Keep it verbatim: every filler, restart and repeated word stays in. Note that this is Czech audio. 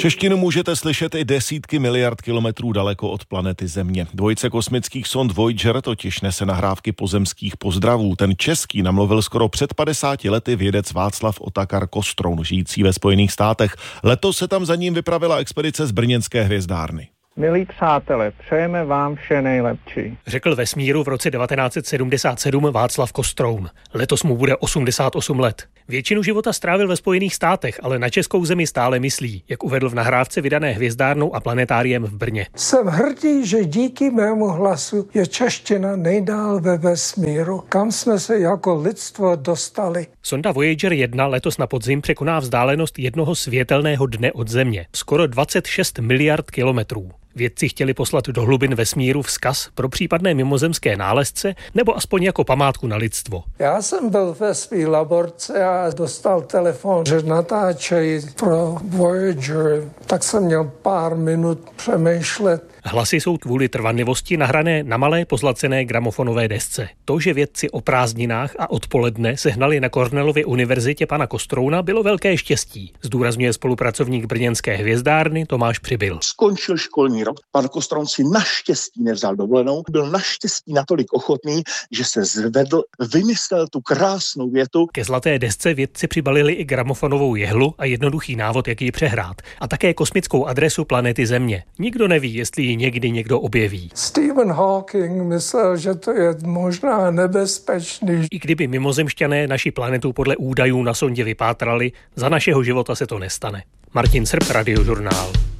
Češtinu můžete slyšet i desítky miliard kilometrů daleko od planety Země. Dvojice kosmických sond Voyager totiž nese nahrávky pozemských pozdravů. Ten český namluvil skoro před padesáti lety vědec Václav Otakar Kostroun, žijící ve Spojených státech. Letos se tam za ním vypravila expedice z brněnské hvězdárny. Milí přátelé, přejeme vám vše nejlepší, řekl vesmíru v roce devatenáct set sedmdesát sedm Václav Kostroun. Letos mu bude osmdesát osm let. Většinu života strávil ve Spojených státech, ale na českou zemi stále myslí, jak uvedl v nahrávce vydané hvězdárnou a planetáriem v Brně. Jsem hrdý, že díky mému hlasu je čeština nejdál ve vesmíru, kam jsme se jako lidstvo dostali. Sonda Voyager jedna letos na podzim překoná vzdálenost jednoho světelného dne od Země, skoro dvacet šest miliard kilometrů. Vědci chtěli poslat do hlubin vesmíru vzkaz pro případné mimozemské nálezce nebo aspoň jako památku na lidstvo. Já jsem byl ve své laborce a dostal telefon, že natáčejí pro Voyager, tak jsem měl pár minut přemýšlet. Hlasy jsou kvůli trvanlivosti nahrané na malé pozlacené gramofonové desce. To, že vědci o prázdninách a odpoledne sehnali na Cornellově univerzitě pana Kostrouna, bylo velké štěstí, zdůrazňuje spolupracovník brněnské hvězdárny Tomáš Přibyl. Skončil školní rok, pan Kostroun si naštěstí nevzal dovolenou, byl naštěstí natolik ochotný, že se zvedl, vymyslel tu krásnou větu. Ke zlaté desce vědci přibalili i gramofonovou jehlu a jednoduchý návod, jak ji přehrát, a také kosmickou adresu planety Země. Nikdo neví, jestli ji někdy někdo objeví. Stephen Hawking myslel, že to je možná nebezpečný. I kdyby mimozemšťané naši planetu podle údajů na sondě vypátrali, za našeho života se to nestane. Martin Srb, Radiožurnál.